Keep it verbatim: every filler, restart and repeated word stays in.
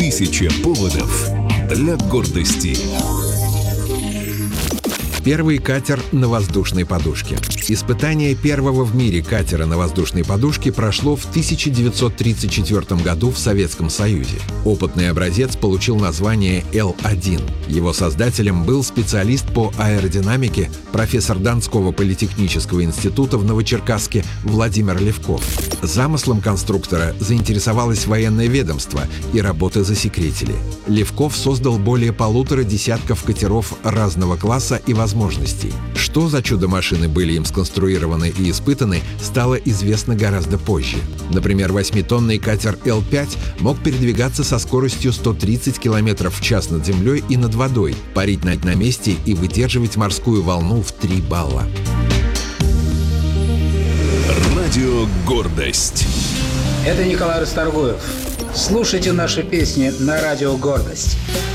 Тысяча поводов для гордости. Первый катер на воздушной подушке. Испытание первого в мире катера на воздушной подушке прошло в тысяча девятьсот тридцать четвёртом году в Советском Союзе. Опытный образец получил название Эл один. Его создателем был специалист по аэродинамике, профессор Донского политехнического института в Новочеркасске Владимир Левков. Замыслом конструктора заинтересовалось военное ведомство, и работы засекретили. Левков создал более полутора десятков катеров разного класса и возможностей. Что за чудо-машины были им сконструированы и испытаны, стало известно гораздо позже. Например, восьмитонный катер Эл пять мог передвигаться со скоростью сто тридцать километров в час над землей и над водой, парить над на месте и выдерживать морскую волну в три балла. Радио «Гордость». Это Николай Расторгуев. Слушайте наши песни на радио «Гордость».